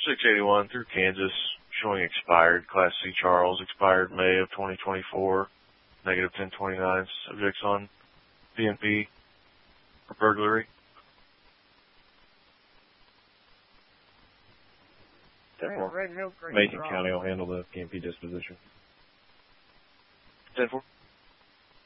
681 through Kansas, showing expired. Class C Charles, expired May of 2024, negative 1029. Subjects on PNP for burglary. 10-4. Macon County will handle the PNP disposition. 10-4.